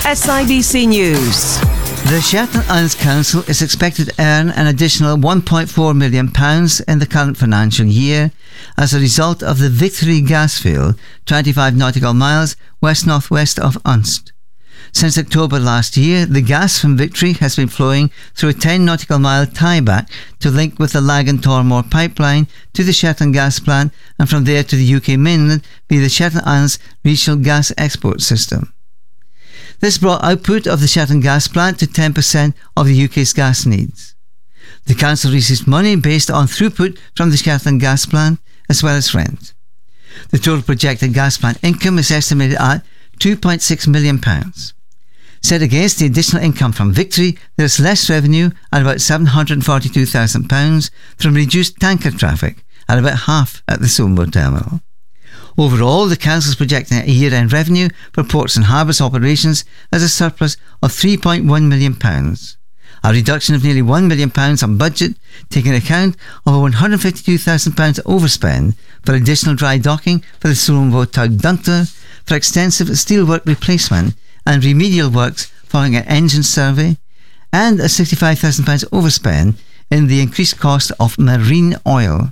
SIBC News. The Shetland Islands Council is expected to earn an additional £1.4 million in the current financial year as a result of the Victory gas field, 25 nautical miles west-northwest of Unst. Since October last year, the gas from Victory has been flowing through a 10 nautical mile tieback to link with the Lagan Tormore pipeline to the Shetland gas plant and from there to the UK mainland via the Shetland Islands regional gas export system. This brought output of the Shetland gas plant to 10% of the UK's gas needs. The council receives money based on throughput from the Shetland gas plant as well as rent. The total projected gas plant income is estimated at £2.6 million. Set against the additional income from Victory, there is less revenue at about £742,000 from reduced tanker traffic at about half at the Solombo terminal. Overall, the council is projecting a year-end revenue for ports and harbours operations as a surplus of £3.1 million, a reduction of nearly £1 million on budget, taking account of a £152,000 overspend for additional dry docking for the Solombo tug Dunter, for extensive steelwork replacement and remedial works following an engine survey, and a £65,000 overspend in the increased cost of marine oil.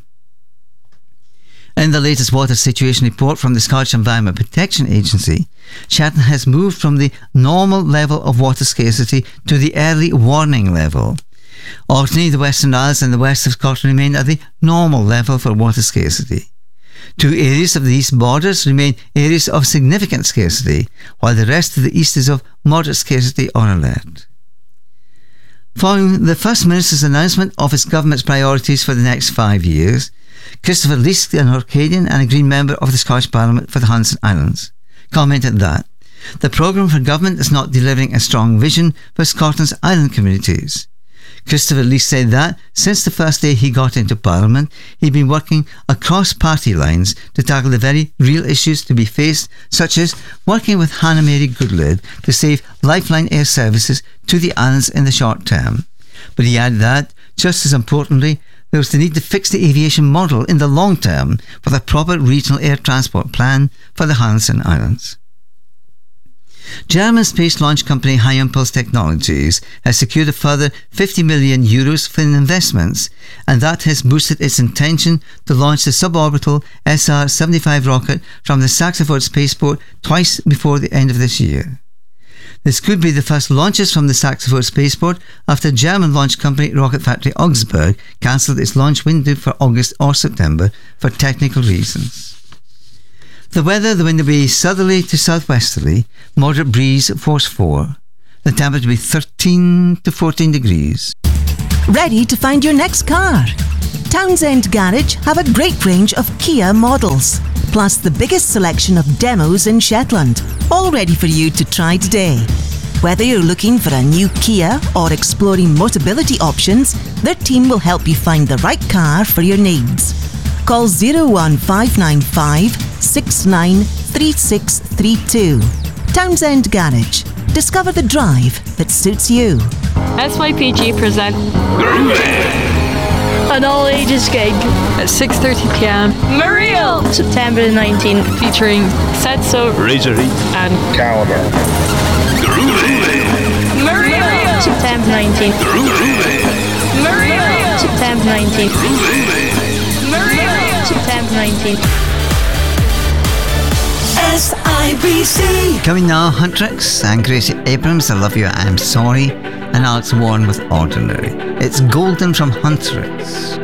In the latest water situation report from the Scottish Environment Protection Agency, Shetland has moved from the normal level of water scarcity to the early warning level. Orkney, the Western Isles and the west of Scotland remain at the normal level for water scarcity. Two areas of the east borders remain areas of significant scarcity, while the rest of the east is of moderate scarcity or alert. Following the First Minister's announcement of his government's priorities for the next 5 years, Christopher Leask, an Orcadian and a Green member of the Scottish Parliament for the Hunson Islands, commented that the programme for government is not delivering a strong vision for Scotland's island communities. Christopher Leask said that since the first day he got into Parliament, he'd been working across party lines to tackle the very real issues to be faced, such as working with Hannah Mary Goodlid to save Lifeline air services to the islands in the short term. But he added that, just as importantly, there was the need to fix the aviation model in the long term with a proper regional air transport plan for the Hunson Islands. German space launch company High Impulse Technologies has secured a further €50 million for investments, and that has boosted its intention to launch the suborbital SR-75 rocket from the Saxford spaceport twice before the end of this year. This could be the first launches from the Saxford spaceport after German launch company Rocket Factory Augsburg cancelled its launch window for August or September for technical reasons. The weather, the wind will be southerly to southwesterly, moderate breeze, force 4. The temperature will be 13 to 14 degrees. Ready to find your next car? Townsend Garage have a great range of Kia models, plus the biggest selection of demos in Shetland, all ready for you to try today. Whether you're looking for a new Kia or exploring Motability options, their team will help you find the right car for your needs. Call 01595 693632. Townsend Garage. Discover the drive that suits you. SYPG present an all-ages gig at 6:30pm. Muriel! September the 19th, featuring Setso, Razorheat and Caliber. Muriel! September 19th. Muriel! September 19th. Muriel! September 19th. SIBC. Coming now, Huntrix and Gracie Abrams, I Love You, I'm Sorry, and Alex Warren with Ordinary. It's Golden from Huntrix.